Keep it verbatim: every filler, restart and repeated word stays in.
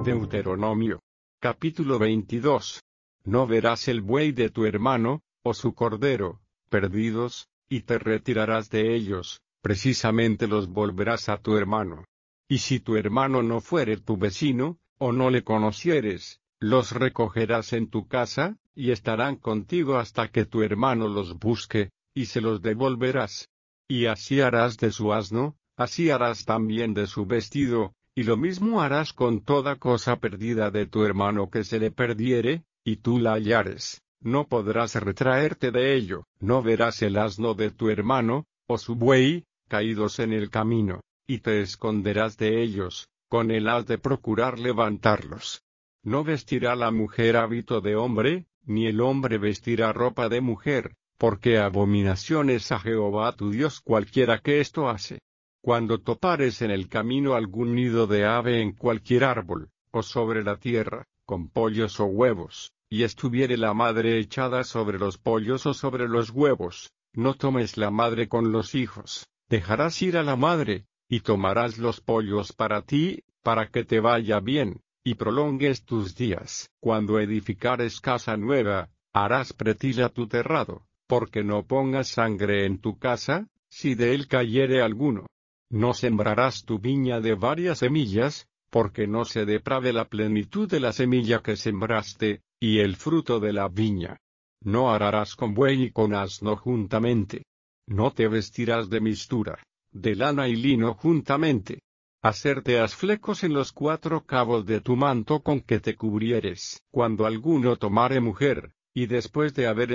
Deuteronomio. Capítulo veintidós. No verás el buey de tu hermano, o su cordero, perdidos, y te retirarás de ellos, precisamente los volverás a tu hermano. Y si tu hermano no fuere tu vecino, o no le conocieres, los recogerás en tu casa, y estarán contigo hasta que tu hermano los busque, y se los devolverás. Y así harás de su asno, así harás también de su vestido, y lo mismo harás con toda cosa perdida de tu hermano que se le perdiere, y tú la hallares, no podrás retraerte de ello. No verás el asno de tu hermano, o su buey, caídos en el camino, y te esconderás de ellos, con el has de procurar levantarlos. No vestirá la mujer hábito de hombre, ni el hombre vestirá ropa de mujer, porque abominación es a Jehová tu Dios cualquiera que esto hace. Cuando topares en el camino algún nido de ave en cualquier árbol, o sobre la tierra, con pollos o huevos, y estuviere la madre echada sobre los pollos o sobre los huevos, no tomes la madre con los hijos, dejarás ir a la madre, y tomarás los pollos para ti, para que te vaya bien, y prolongues tus días. Cuando edificares casa nueva, harás pretila tu terrado, porque no pongas sangre en tu casa, si de él cayere alguno. No sembrarás tu viña de varias semillas, porque no se deprave la plenitud de la semilla que sembraste, y el fruto de la viña. No ararás con buey y con asno juntamente. No te vestirás de mistura, de lana y lino juntamente. Hacerte has flecos en los cuatro cabos de tu manto con que te cubrieres. Cuando alguno tomare mujer, y después de haber